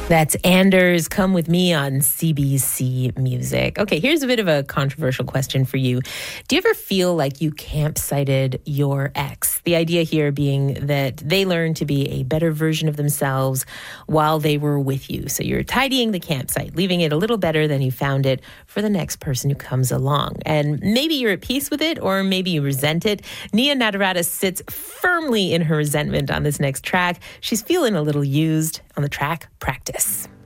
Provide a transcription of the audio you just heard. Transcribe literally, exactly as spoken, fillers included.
That's Anders, Come With Me on C B C Music. Okay, here's a bit of a controversial question for you. Do you ever feel like you campsited your ex? The idea here being that they learned to be a better version of themselves while they were with you. So you're tidying the campsite, leaving it a little better than you found it for the next person who comes along. And maybe you're at peace with it, or maybe you resent it. Nia Nadarata sits firmly in her resentment on this next track. She's feeling a little used on the track Practice.